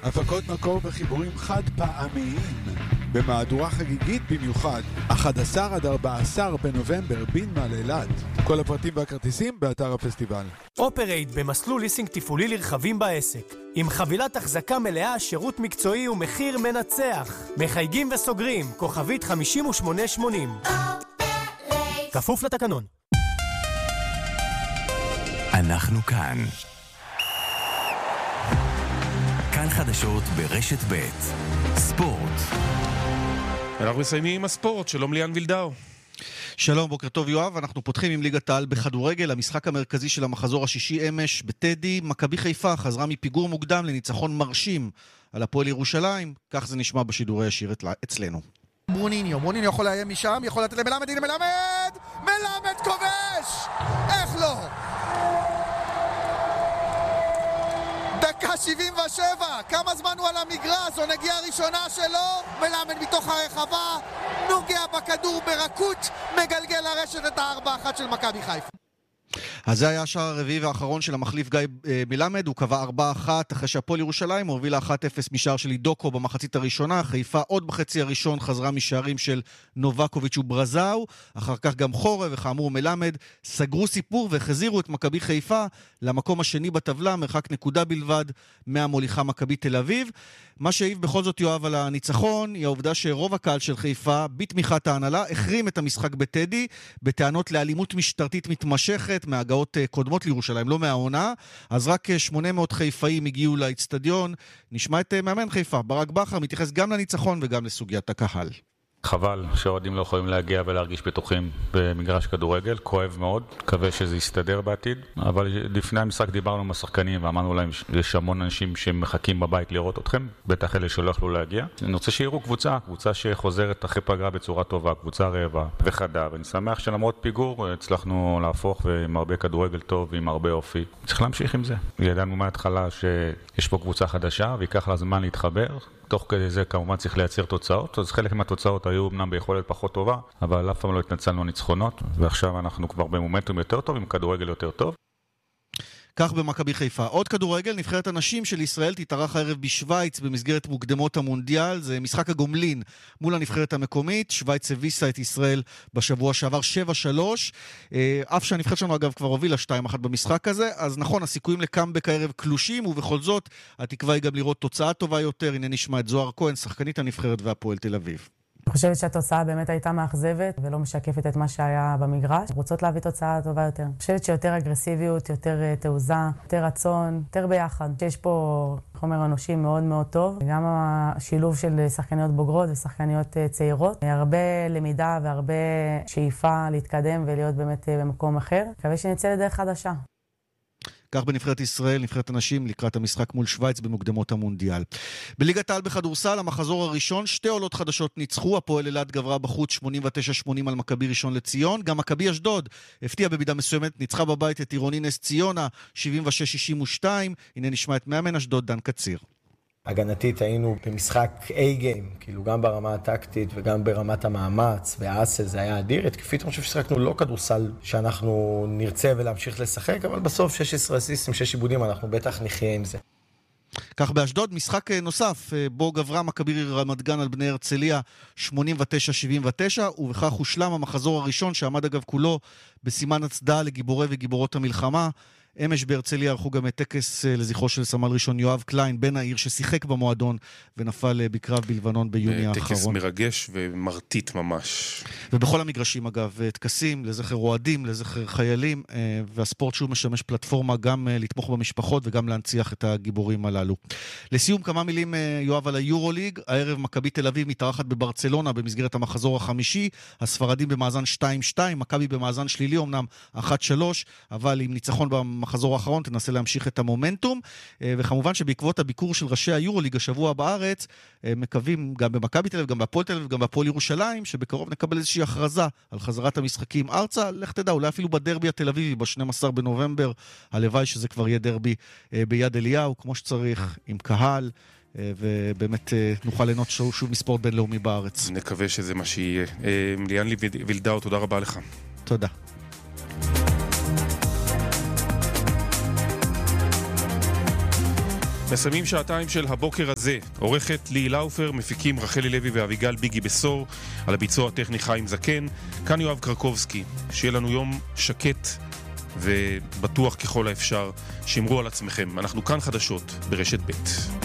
הפקות מקור וחיבורים חד פעמיים במהדורה חגיגית במיוחד 11 עד 14 בנובמבר בנמל אילת. כל הפרטים והכרטיסים באתר הפסטיבל. אופרייט במסלול ליסינג תפעולי לרכבים בעסק עם חבילת החזקה מלאה, שירות מקצועי ומחיר מנצח. מחייגים וסוגרים כוכבית 5880. כפוף לתקנון. אנחנו כאן. כאן חדשות ברשת ב' ספורט. אנחנו מסיימים עם הספורט. שלום ליאן וילדאו. שלום, בוקר טוב יואב. אנחנו פותחים עם ליגת העל בכדורגל. המשחק המרכזי של המחזור השישי אמש בטדי. מכבי חיפה חזרה מפיגור מוקדם לניצחון מרשים על הפועל ירושלים. כך זה נשמע בשידורי ישיר אצלנו. מוניניו יכול לאיים משם, יכול לתת למלמד, הנה מלמד כובש! איך לא? דקה 77, כמה זמן הוא על המגרש, זו נגיעה ראשונה שלו, מלמד מתוך הרחבה, נוגע בכדור ברכות, מגלגל לרשת את ה4-1 של מכבי חיפה. אז זה היה השער הרביעי והאחרון של המחליף גיא מלמד, הוא קבע 4-1 אחרי שהפועל ירושלים הובילה 1-0 משער של אידוקו במחצית הראשונה. חיפה עוד בחצי הראשון חזרה משערים של נובקוביץ' וברזאו, אחר כך גם חורב וכאמור מלמד סגרו סיפור והחזירו את מכבי חיפה למקום השני בטבלה, מרחק נקודה בלבד מהמוליכה מכבי תל אביב. מה שהעיב בכל זאת יואב על הניצחון היא העובדה שרוב הקהל של חיפה בתמיכת ההנהלה החרים את המשחק בטדי בטענות לאלימות משטרתית מתמשכת מהגעות קודמות לירושלים, לא מהעונה. אז רק 800 חיפאים הגיעו לאצטדיון. נשמע את מאמן חיפה ברק בכר מתייחס גם לניצחון וגם לסוגיית הקהל. חבל שהאוהדים לא יכולים להגיע ולהרגיש בטוחים במגרש כדורגל, כואב מאוד, מקווה שזה יסתדר בעתיד, אבל לפני המשחק דיברנו עם השחקנים ואמרנו להם יש המון אנשים שמחכים בבית לראות אתכם, בטח אלה שלא יכלו להגיע. אני רוצה שיראו קבוצה שחוזרת אחרי פגרה בצורה טובה, קבוצה רעבה וחדה, ואני שמח שלמרות פיגור הצלחנו להפוך עם הרבה כדורגל טוב ועם הרבה אופי. צריך להמשיך עם זה. ידענו מההתחלה שיש פה קבוצה חדשה ויקח לה זמן להתחבר. תוך כדי זה כמובן צריך לייצר תוצאות, אז חלק מהתוצאות היו אמנם ביכולת פחות טובה, אבל אף פעם לא התנצלנו ניצחונות, ועכשיו אנחנו כבר במומנטום יותר טוב, עם כדורגל יותר טוב. כך במכבי חיפה. עוד כדורגל, נבחרת הנשים של ישראל תתארח הערב בשוויץ במסגרת מוקדמות המונדיאל. זה משחק הגומלין מול הנבחרת המקומית. שוויץ הביסה את ישראל בשבוע שעבר 7-3. אף שהנבחרת שלנו אגב כבר הובילה 2-1 במשחק הזה. אז נכון, הסיכויים לקאמבק הערב קלושים, ובכל זאת התקווה היא גם לראות תוצאה טובה יותר. הנה נשמע את זוהר כהן, שחקנית הנבחרת והפועל תל אביב. אני חושבת שהתוצאה באמת הייתה מאכזבת ולא משקפת את מה שהיה במגרש. רוצות להביא תוצאה טובה יותר. אני חושבת שיותר אגרסיביות, יותר תעוזה, יותר רצון, יותר ביחד. יש פה חומר אנושי מאוד מאוד טוב. גם השילוב של שחקניות בוגרות ושחקניות צעירות. הרבה למידה והרבה שאיפה להתקדם ולהיות באמת במקום אחר. מקווה שנצא לדרך חדשה. כך בנבחרת ישראל, נבחרת הנשים לקראת המשחק מול שוויץ במוקדמות המונדיאל. בליגת העל בכדורסל, המחזור הראשון, שתי עולות חדשות ניצחו, הפועל אילת גברה בחוץ 89-80 על מכבי ראשון לציון, גם מכבי אשדוד הפתיעה במידה מסוימת, ניצחה בבית את עירוני נס ציונה 76-62, הנה נשמע את מאמן אשדוד דן קציר. הגנתית היינו במשחק A-game, כאילו גם ברמה הטקטית וגם ברמת המאמץ, והאסל זה היה אדיר. התקפית, אני חושב ששחקנו לא כדורסל שאנחנו נרצה ולהמשיך לשחק, אבל בסוף 16 אסיסטים, 6 עיבודים, אנחנו בטח נחיה עם זה. כך באשדוד, משחק נוסף, בו גברה מכבי רמת גן על בני הרצליה 89-79, ובכך הושלם המחזור הראשון, שעמד אגב כולו בסימן הצדעה לגיבורי וגיבורות המלחמה. אמש בהרצליה ערכו גם את טקס לזכרו של סמל ראשון יואב קליין, בן העיר ששיחק במועדון ונפל בקרב בלבנון ביוני האחרון. טקס מרגש ומרטיט ממש. ובכל המגרשים אגב, טקסים לזכר אוהדים, לזכר חיילים, והספורט שהוא משמש פלטפורמה גם לתמוך במשפחות וגם להנציח את הגיבורים הללו. לסיום כמה מילים יואב על היורוליג. הערב מכבי תל אביב מתארחת בברצלונה במסגרת המחזור החמישי, הספרדים במאזן 2-2, מכבי במאזן שלילי אמנם 1-3, אבל עם ניצחון במחזור האחרון תנסה להמשיך את המומנטום, וכמובן שבעקבות הביקור של ראשי היורוליג השבוע בארץ, מקווים גם במכבי תל אביב, גם בהפועל תל אביב, גם בהפועל ירושלים, שבקרוב נקבל איזושהי הכרזה על חזרת המשחקים ארצה. לך תדע, אולי אפילו בדרבי התל אביבי ב-12 בנובמבר, הלוואי שזה כבר יהיה דרבי ביד אליהו, כמו שצריך, עם קהל, ובאמת נוכל ליהנות שוב מספורט בינלאומי בארץ. נקווה שזה מה שיהיה. ליאן וילדאו, תודה רבה לך. תודה. מסיימים שעתיים של הבוקר הזה. עורכת לי לאופר, מפיקים רחלי לוי ואביגל ביגי בסור, על הביצוע הטכני חיים זקן. כאן יואב קרקובסקי. שיהיה לנו יום שקט ובטוח ככל האפשר. שמרו על עצמכם. אנחנו כאן חדשות ברשת ב'.